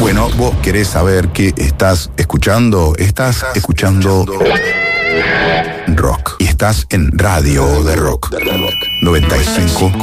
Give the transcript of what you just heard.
Bueno, vos querés saber qué estás escuchando. Estás escuchando rock. Y estás en Radio de Rock 95.